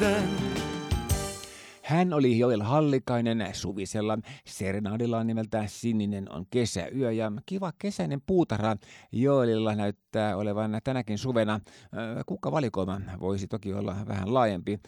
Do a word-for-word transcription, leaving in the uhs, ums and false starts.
Hän oli Joel Hallikainen suvisella serenaadillaan nimeltään Sininen on kesäyö, ja kiva kesäinen puutarha Joelilla näyttää olevan tänäkin suvena. Kuka valikoima voisi toki olla vähän laajempi.